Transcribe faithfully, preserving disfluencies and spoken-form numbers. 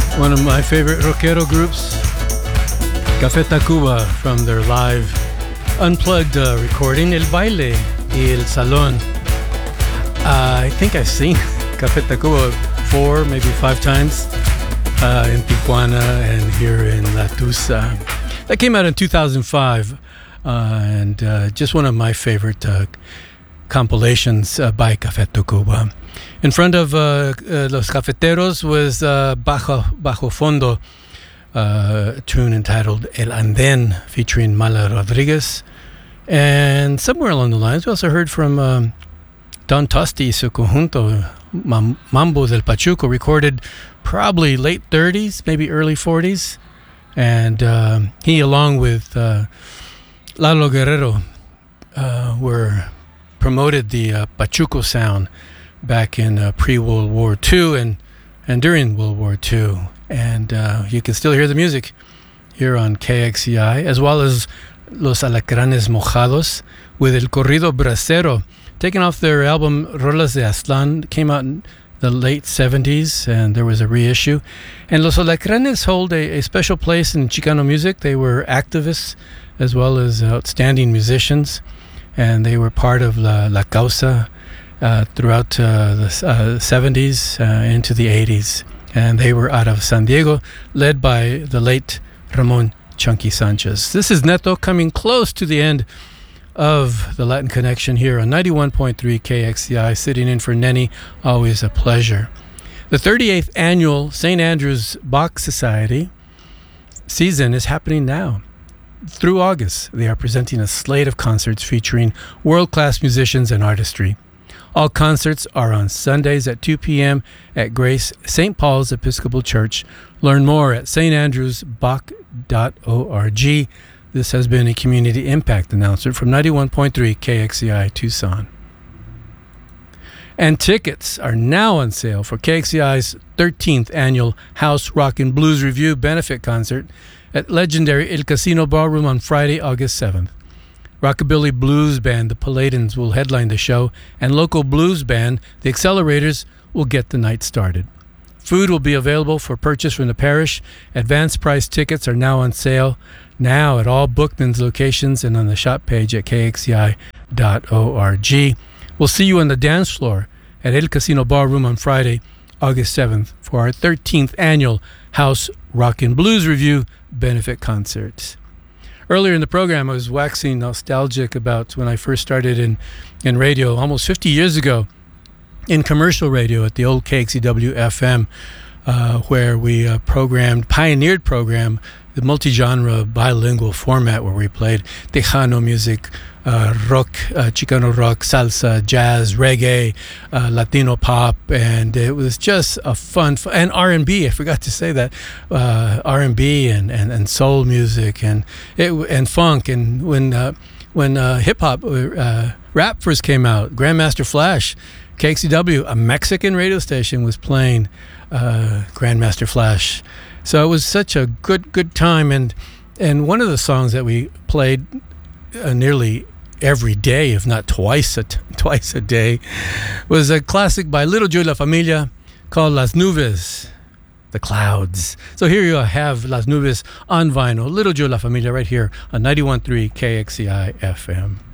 One of my favorite rockero groups, Café Tacuba, from their live unplugged uh, recording, El Baile y El Salón. Uh, I think I've seen Café Tacuba four, maybe five times uh, in Tijuana and here in La Tusa. That came out in two thousand five, uh, and uh, just one of my favorite uh, compilations uh, by Café Tacuba. In front of uh, uh, Los Cafeteros was uh, Bajo, Bajo Fondo, uh, a tune entitled El Andén, featuring Mala Rodriguez. And somewhere along the lines, we also heard from um, Don Tosti y su conjunto, Mam- Mambo del Pachuco, recorded probably late thirties, maybe early forties. And uh, he, along with uh, Lalo Guerrero, uh, were promoted the uh, Pachuco sound back in uh, pre-World War Two and, and during World War Two. And uh, you can still hear the music here on K X C I, as well as Los Alacranes Mojados with El Corrido Bracero, taken off their album Rolas de Aztlán. Came out in the late seventies, and there was a reissue. And Los Alacranes hold a, a special place in Chicano music. They were activists as well as outstanding musicians, and they were part of La, La Causa Uh, throughout uh, the uh, seventies uh, into the eighties. And they were out of San Diego, led by the late Ramon Chunky Sanchez. This is Neto, coming close to the end of the Latin Connection here on ninety-one point three K X C I, sitting in for Nenny. Always a pleasure. The thirty-eighth annual Saint Andrew's Bach Society season is happening now. Through August, they are presenting a slate of concerts featuring world-class musicians and artistry. All concerts are on Sundays at two p.m. at Grace Saint Paul's Episcopal Church. Learn more at s t andrews bach dot org. This has been a community impact announcement from ninety-one point three K X C I Tucson. And tickets are now on sale for K X C I's thirteenth annual House Rock and Blues Review benefit concert at legendary El Casino Ballroom on Friday, August seventh. Rockabilly blues band The Paladins will headline the show, and local blues band The Accelerators will get the night started. Food will be available for purchase from the parish. Advanced price tickets are now on sale now at all Bookman's locations and on the shop page at k x c i dot org. We'll see you on the dance floor at El Casino Ballroom on Friday, August seventh for our thirteenth annual House Rock and Blues Review benefit concert. Earlier in the program, I was waxing nostalgic about when I first started in, in radio almost fifty years ago in commercial radio at the old K X C W F M, uh, where we uh, programmed, pioneered program, the multi-genre bilingual format where we played Tejano music, uh, rock, uh, Chicano rock, salsa, jazz, reggae, uh, Latino pop, and it was just a fun, fun and R and B. I forgot to say that uh, R and B and, and, and soul music and it and funk. And when uh, when uh, hip hop uh, rap first came out, Grandmaster Flash, K X C W, a Mexican radio station, was playing uh, Grandmaster Flash. So it was such a good good time, and and one of the songs that we played uh, nearly every day, if not twice a t- twice a day, was a classic by Little Joe La Familia called Las Nubes, the Clouds. So here you have Las Nubes on vinyl, Little Joe La Familia right here on ninety-one point three K X C I F M.